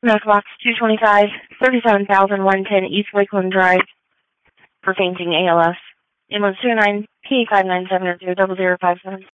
Medical Box 225, 37,110 East Lakeland Drive for fainting ALS. Ambulance 209 P597 0057.